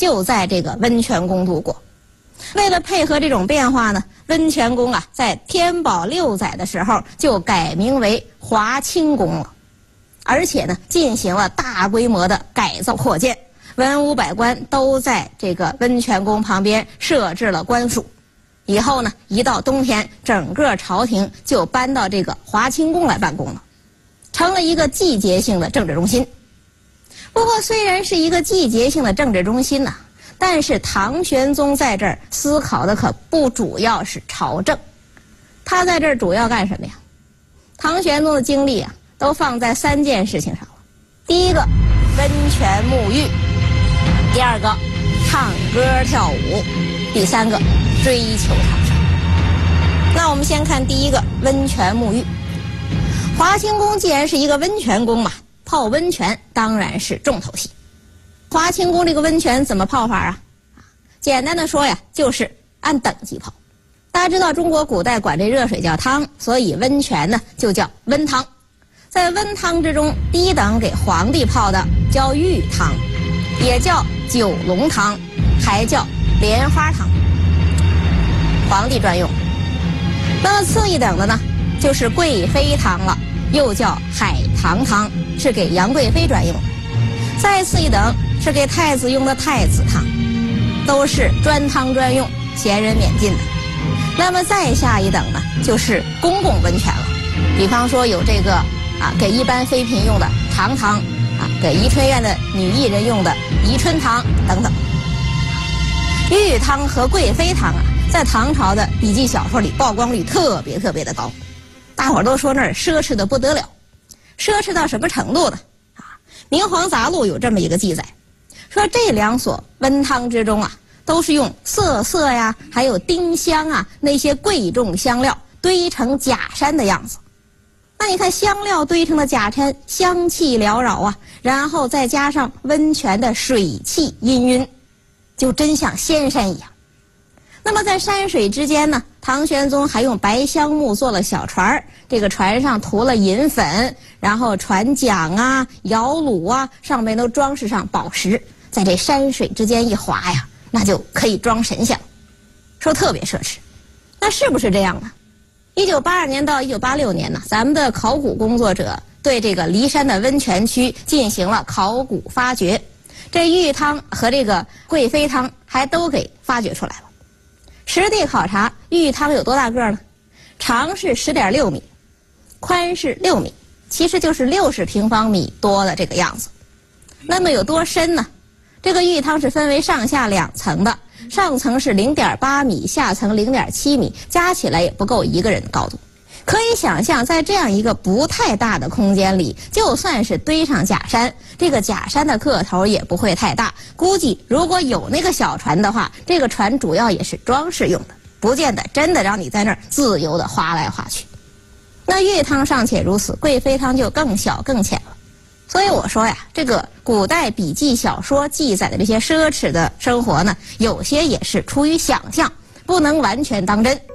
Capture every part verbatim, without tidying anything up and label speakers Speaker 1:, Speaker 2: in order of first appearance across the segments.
Speaker 1: 就在这个温泉宫度过。为了配合这种变化呢，温泉宫啊，在天宝六载的时候就改名为华清宫了，而且呢，进行了大规模的改造扩建，文武百官都在这个温泉宫旁边设置了官署。以后呢，一到冬天，整个朝廷就搬到这个华清宫来办公了，成了一个季节性的政治中心。不过，虽然是一个季节性的政治中心呢、啊，但是唐玄宗在这儿思考的可不主要是朝政，他在这儿主要干什么呀？唐玄宗的精力啊，都放在三件事情上了。第一个，温泉沐浴；第二个，唱歌跳舞；第三个，追求长生。那我们先看第一个，温泉沐浴。华清宫既然是一个温泉宫嘛，泡温泉当然是重头戏。华清宫这个温泉怎么泡法啊？简单的说呀，就是按等级泡。大家知道中国古代管这热水叫汤，所以温泉呢就叫温汤。在温汤之中，第一等给皇帝泡的叫御汤，也叫九龙汤，还叫莲花汤，皇帝专用。那么次一等的呢，就是贵妃汤了，又叫海棠汤，是给杨贵妃专用的。再次一等是给太子用的太子汤，都是专汤专用，闲人免进的。那么再下一等呢，就是公共温泉了，比方说有这个啊给一般妃嫔用的长汤啊，给怡春院的女艺人用的宜春汤等等。御汤和贵妃汤啊，在唐朝的笔记小说里曝光率特别特别的高，大伙儿都说那儿奢侈的不得了。奢侈到什么程度呢？啊，明皇杂录有这么一个记载，说这两所温汤之中啊，都是用瑟瑟呀，还有丁香啊那些贵重香料堆成假山的样子。那你看香料堆成的假山，香气缭绕啊，然后再加上温泉的水汽氤氲，就真像仙山一样。那么在山水之间呢，唐玄宗还用白香木做了小船，这个船上涂了银粉，然后船桨啊、摇橹啊，上面都装饰上宝石，在这山水之间一划呀，那就可以装神像，说特别奢侈。那是不是这样呢？一九八二年到一九八六年呢，咱们的考古工作者对这个骊山的温泉区进行了考古发掘，这御汤和这个贵妃汤还都给发掘出来了。实地考察，御汤有多大个呢？长是 十点六米，宽是六米，其实就是六十平方米多的这个样子。那么有多深呢？这个御汤是分为上下两层的，上层是 零点八米，下层 零点七米，加起来也不够一个人的高度。可以想象，在这样一个不太大的空间里，就算是堆上假山，这个假山的个头也不会太大。估计如果有那个小船的话，这个船主要也是装饰用的，不见得真的让你在那儿自由的划来划去。那御汤尚且如此，贵妃汤就更小更浅了。所以我说呀，这个古代笔记小说记载的这些奢侈的生活呢，有些也是出于想象，不能完全当真。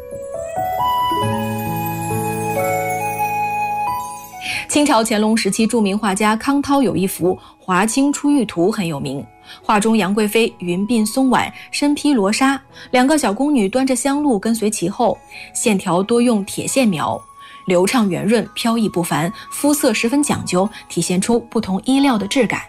Speaker 2: 清朝乾隆时期，著名画家康涛有一幅《华清出浴图》很有名。画中杨贵妃云鬓松婉，身披罗纱，两个小宫女端着香露跟随其后，线条多用铁线描，流畅圆润，飘逸不凡，肤色十分讲究，体现出不同衣料的质感。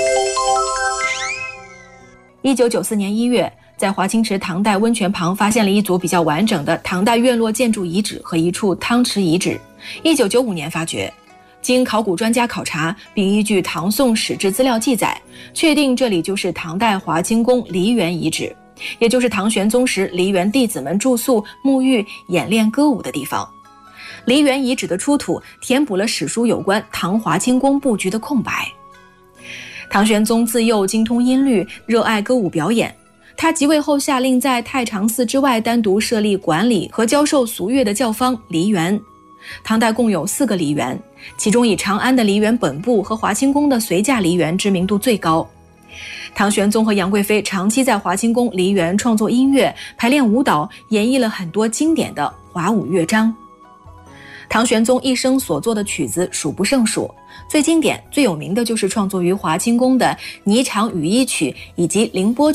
Speaker 2: 一九九四年一月，在华清池唐代温泉旁发现了一组比较完整的唐代院落建筑遗址和一处汤池遗址。一九九五年发掘，经考古专家考察，并依据唐宋史志资料记载，确定这里就是唐代华清宫梨园遗址，也就是唐玄宗时梨园弟子们住宿、沐浴、演练歌舞的地方。梨园遗址的出土填补了史书有关唐华清宫布局的空白。唐玄宗自幼精通音律，热爱歌舞表演。他即位后下令在太常寺之外单独设立管理和教授俗乐的教坊梨园。唐代共有四个梨园，其中以长安的梨园本部和华清宫的随驾梨园知名度最高。唐玄宗和杨贵妃长期在华清宫梨园创作音乐、排练舞蹈，演绎了很多经典的华舞乐章。唐玄宗一生所作的曲子数不胜数，最经典最有名的就是创作于华清宫的《霓裳羽衣曲》以及凌波